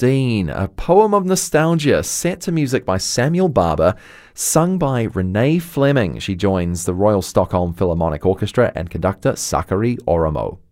16, a poem of nostalgia set to music by Samuel Barber, sung by Renee Fleming. She joins the Royal Stockholm Philharmonic Orchestra and conductor Sakari Oromo.